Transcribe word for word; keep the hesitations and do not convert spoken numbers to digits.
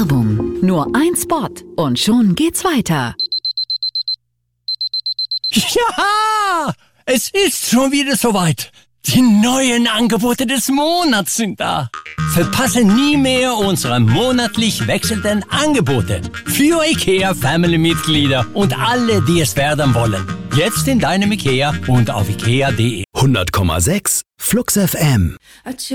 Werbung. Nur ein Spot und schon geht's weiter. Ja, es ist schon wieder soweit. Die neuen Angebote des Monats sind da. Verpasse nie mehr unsere monatlich wechselnden Angebote für IKEA-Family-Mitglieder und alle, die es werden wollen. Jetzt in deinem IKEA und auf ikea punkt de. hundert Komma sechs Flux F M.